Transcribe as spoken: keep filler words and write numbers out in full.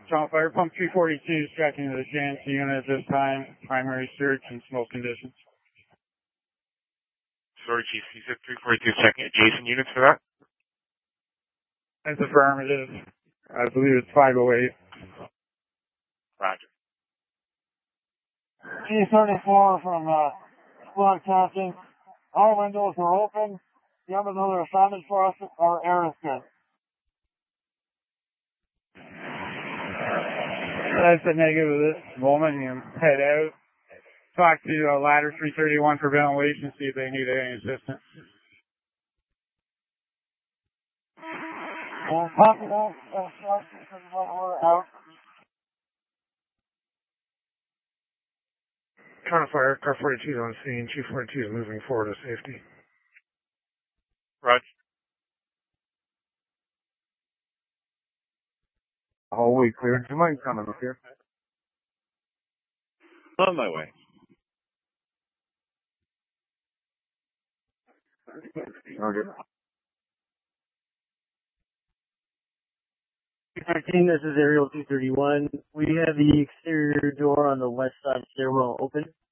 John Fire Pump three forty-two is tracking to the J N C unit at this time. Primary search and smoke conditions. Sorry, Chief. You said three forty-two checking adjacent units for that? That's affirmative. I believe it's five oh eight. Roger. G thirty-four from uh, squad captain. All windows are open. Do you have another assignment for us, or air is good? That's a negative at this moment. You can head out. Talk to uh, ladder three thirty-one for ventilation, see if they need any assistance. Uh, copy that. Uh, we're out. Counter fire, car forty-two is on scene. Chief forty-two is moving forward to safety. Roger. Hallway clear. Do you mind coming up here? On my way. Okay. thirteen, this is Aerial two thirty-one. We have the exterior door on the west side stairwell open.